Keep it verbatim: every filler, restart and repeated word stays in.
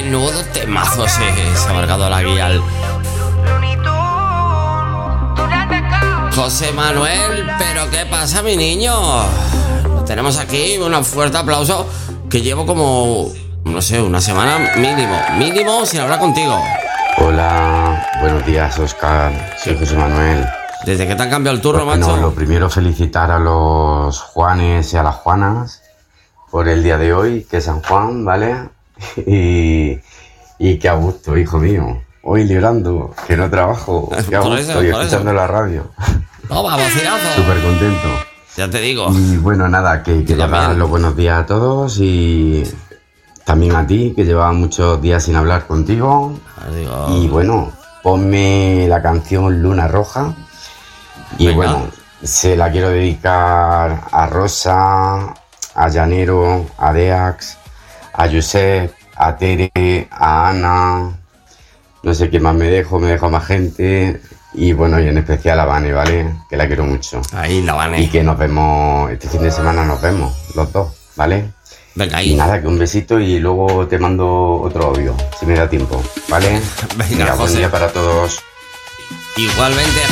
Menudo temazo se, se ha marcado la guía al José Manuel. Pero ¿qué pasa, mi niño? Tenemos aquí un fuerte aplauso, que llevo como, no sé, una semana mínimo, mínimo sin hablar contigo. Hola, buenos días, Óscar. Soy José Manuel. ¿Desde que te han cambiado el turno, Pues, macho? bueno, lo primero, felicitar a los Juanes y a las Juanas por el día de hoy, que es San Juan, ¿vale? Y, y que a gusto, hijo mío. Hoy librando, que no trabajo, que a Por gusto, eso, y por escuchando eso. la radio. ¡Toma, bocinazo! Súper contento. Ya te digo. Y bueno, nada, que, que Yo le también. dar los buenos días a todos y también a ti, que llevaba muchos días sin hablar contigo. Os digo, Y bueno, ponme la canción Luna Roja. Y Venga. bueno, se la quiero dedicar a Rosa, a Llanero, a Deax, a Josep, a Tere, a Ana. No sé qué más me dejo, me dejo más gente. Y bueno, y en especial a Vane, ¿vale? Que la quiero mucho. ahí la van. Y que nos vemos, este fin de semana nos vemos, los dos, ¿vale? Venga, Y ahí. nada, que un besito y luego te mando otro audio, si me da tiempo, ¿vale? Venga, buen José. día para todos. Igualmente.